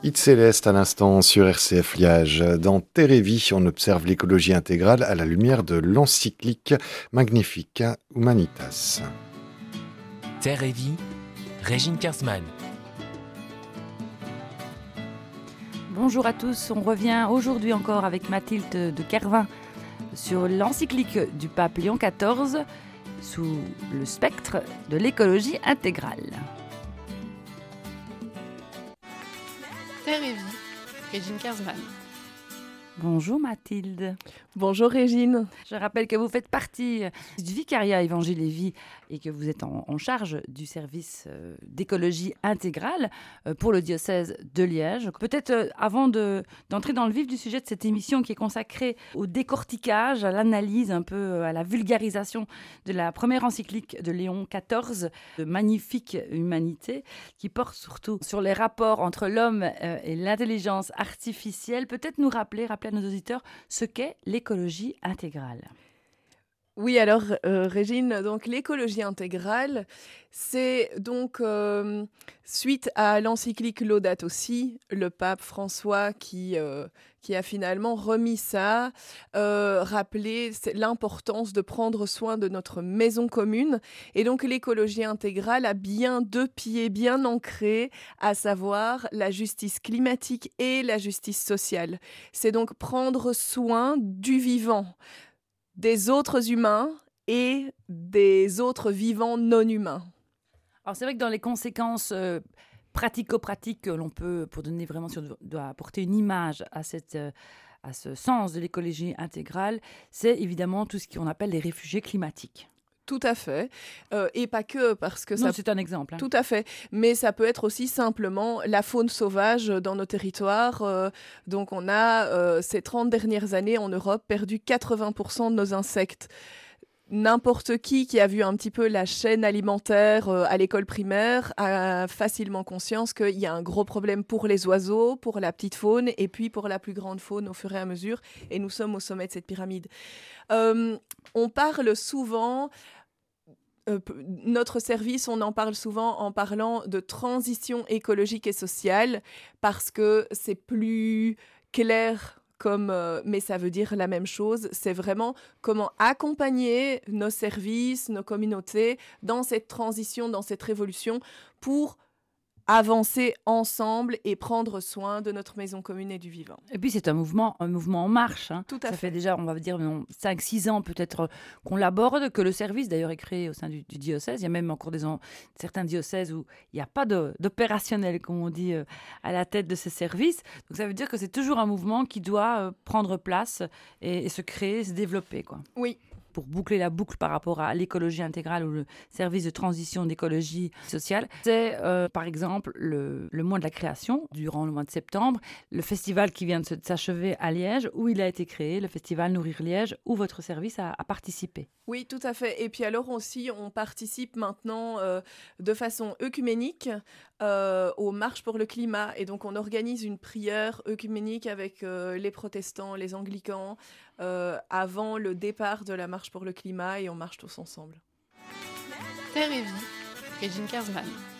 It Céleste à l'instant sur RCF Liège. Dans Terre et Vie, on observe l'écologie intégrale à la lumière de l'encyclique Magnifica Humanitas. Terre et Vie, Régine Kersman. Bonjour à tous, on revient aujourd'hui encore avec Mathilde de Kervin sur l'encyclique du pape Léon XIV sous le spectre de l'écologie intégrale. Terre et Vie, Régine Kersman. Bonjour Mathilde. Bonjour Régine. Je rappelle que vous faites partie du Vicariat Évangile et Vie et que vous êtes en charge du service d'écologie intégrale pour le diocèse de Liège. Peut-être avant d'entrer dans le vif du sujet de cette émission qui est consacrée au décortiquage, à l'analyse, un peu à la vulgarisation de la première encyclique de Léon XIV, de Magnifique Humanité, qui porte surtout sur les rapports entre l'homme et l'intelligence artificielle, peut-être nous rappeler à nos auditeurs ce qu'est l'écologie intégrale. Oui, alors Régine, donc l'écologie intégrale, c'est donc suite à l'encyclique Laudato Si, le pape François qui a finalement remis ça, rappelé l'importance de prendre soin de notre maison commune. Et donc l'écologie intégrale a bien deux pieds bien ancrés, à savoir la justice climatique et la justice sociale. C'est donc prendre soin du vivant, des autres humains et des autres vivants non humains. Alors c'est vrai que dans les conséquences pratico-pratiques que l'on peut, pour donner vraiment, si on doit apporter une image à ce sens de l'écologie intégrale, c'est évidemment tout ce qu'on appelle les réfugiés climatiques. Tout à fait. Et pas que, parce que non, c'est un exemple. Tout à fait. Mais ça peut être aussi simplement la faune sauvage dans nos territoires. Donc on a, ces 30 dernières années en Europe, perdu 80% de nos insectes. N'importe qui a vu un petit peu la chaîne alimentaire à l'école primaire a facilement conscience qu'il y a un gros problème pour les oiseaux, pour la petite faune et puis pour la plus grande faune au fur et à mesure. Et nous sommes au sommet de cette pyramide. On parle souvent... notre service, on en parle souvent en parlant de transition écologique et sociale parce que c'est plus clair mais ça veut dire la même chose. C'est vraiment comment accompagner nos services, nos communautés dans cette transition, dans cette révolution pour avancer ensemble et prendre soin de notre maison commune et du vivant. Et puis c'est un mouvement en marche. Tout à fait. Ça fait déjà, on va dire, 5-6 ans peut-être qu'on l'aborde, que le service d'ailleurs est créé au sein du diocèse. Il y a même encore certains diocèses où il n'y a pas d'opérationnel, comme on dit, à la tête de ces services. Donc ça veut dire que c'est toujours un mouvement qui doit prendre place et se créer, se développer, quoi. Oui. Pour boucler la boucle par rapport à l'écologie intégrale ou le service de transition d'écologie sociale, c'est par exemple le mois de la création, durant le mois de septembre, le festival qui vient de s'achever à Liège, où il a été créé, le festival Nourrir Liège, où votre service a participé. Oui, tout à fait. Et puis alors aussi, on participe maintenant de façon œcuménique aux marches pour le climat. Et donc, on organise une prière œcuménique avec les protestants, les anglicans, avant le départ de la marche pour le climat, et on marche tous ensemble. Terre et Vie, Régine Kersman.